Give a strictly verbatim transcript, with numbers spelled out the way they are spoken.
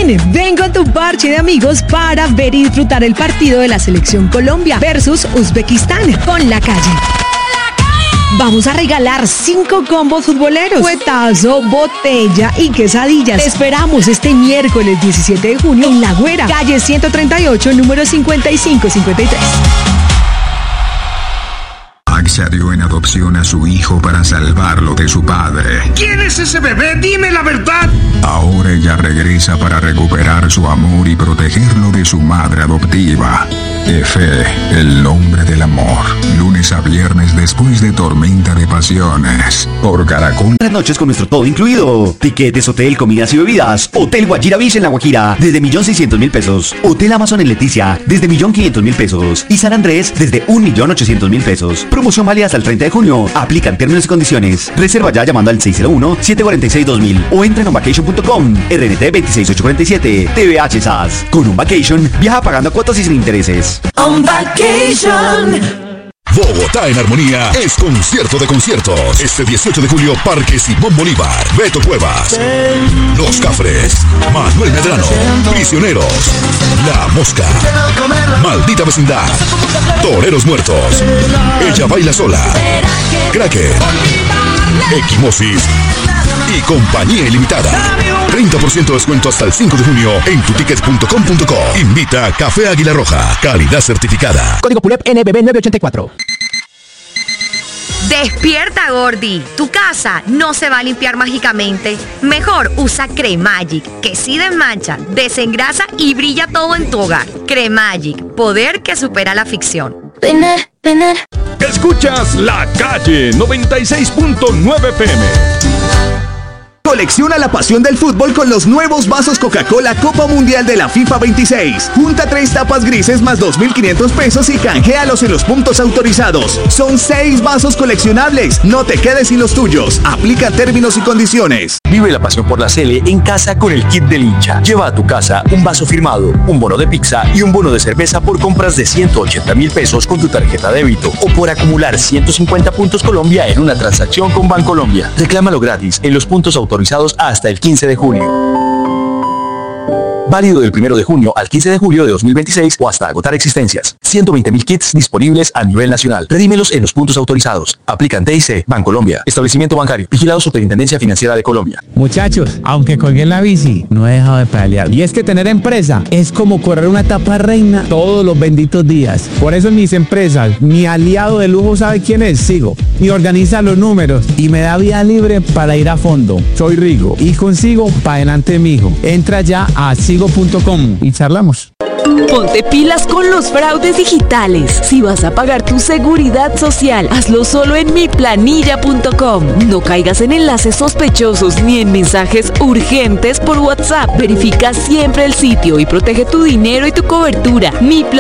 Ven, ven con tu parche de amigos para ver y disfrutar el partido de la Selección Colombia versus Uzbekistán con La Calle. Vamos a regalar cinco combos futboleros, cuetazo, botella y quesadillas. Te esperamos este miércoles diecisiete de junio en La Güera, calle ciento treinta y ocho, número cincuenta y cinco cincuenta y tres. Axa dio en adopción a su hijo para salvarlo de su padre. ¿Quién es ese bebé? ¡Dime la verdad! Ahora ella regresa para recuperar su amor y protegerlo de su madre adoptiva. Efe, el nombre del amor. Lunes a viernes después de Tormenta de Pasiones. Por Caracol. Las noches con nuestro todo incluido. Tiquetes, hotel, comidas y bebidas. Hotel Guajira Beach en La Guajira, desde un millón seiscientos mil pesos. Hotel Amazon en Leticia, desde un millón quinientos mil pesos. Y San Andrés, desde un millón ochocientos mil pesos. Promoción válida hasta el treinta de junio. Aplican términos y condiciones. Reserva ya llamando al seis cero uno, siete cuatro seis, dos mil o entra en onvacation punto com. R N T veintiséis ocho cuarenta y siete. T V H S A S. Con un vacation, viaja pagando cuotas y sin intereses. On Vacation. Bogotá en Armonía es concierto de conciertos. Este dieciocho de julio, Parque Simón Bolívar, Beto Cuevas, Los Cafres, Manuel Medrano, Prisioneros, La Mosca, Maldita Vecindad, Toreros Muertos, Ella Baila Sola, Cracker, Equimosis y Compañía Ilimitada. treinta por ciento de descuento hasta el cinco de junio en tuticket punto com punto co. Invita Café Águila Roja, calidad certificada. Código P U L E P N B B nueve ochenta y cuatro. Despierta, Gordi. Tu casa no se va a limpiar mágicamente. Mejor usa Cremagic, que sí desmancha, desengrasa y brilla todo en tu hogar. Cremagic, poder que supera la ficción. Penar, penar. Escuchas La Calle noventa y seis punto nueve P M. Colecciona la pasión del fútbol con los nuevos vasos Coca-Cola Copa Mundial de la FIFA veintiséis. Junta tres tapas grises más dos mil quinientos pesos y canjealos en los puntos autorizados. Son seis vasos coleccionables. No te quedes sin los tuyos. Aplica términos y condiciones. Vive la pasión por la Cele en casa con el kit del hincha. Lleva a tu casa un vaso firmado, un bono de pizza y un bono de cerveza por compras de ciento ochenta mil pesos con tu tarjeta débito o por acumular ciento cincuenta puntos Colombia en una transacción con Bancolombia. Reclámalo gratis en los puntos autorizados hasta el quince de junio. Válido del primero de junio al quince de julio de dos mil veintiséis o hasta agotar existencias. ciento veinte mil kits disponibles a nivel nacional. Redímelos en los puntos autorizados. Aplican T I C, Bancolombia, Establecimiento Bancario, vigilado Superintendencia Financiera de Colombia. Muchachos, aunque colgué en la bici, no he dejado de pedalear. Y es que tener empresa es como correr una etapa reina todos los benditos días. Por eso en mis empresas, mi aliado de lujo sabe quién es, Sigo. Y organiza los números y me da vía libre para ir a fondo. Soy Rigo y consigo pa' adelante mijo. Entra ya a sigo punto com y charlamos. Ponte pilas con los fraudes digitales. Si vas a pagar tu seguridad social, hazlo solo en mi planilla punto com. No caigas en enlaces sospechosos ni en mensajes urgentes por WhatsApp. Verifica siempre el sitio y protege tu dinero y tu cobertura. Mi